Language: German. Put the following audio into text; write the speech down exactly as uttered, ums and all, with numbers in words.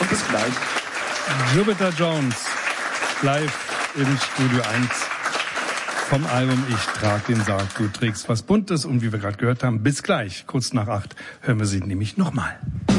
Bis gleich. Jupiter Jones, live im Studio eins vom Album Ich trag den Sarg, du trägst was Buntes. Und wie wir gerade gehört haben, bis gleich, kurz nach acht, hören wir sie nämlich nochmal.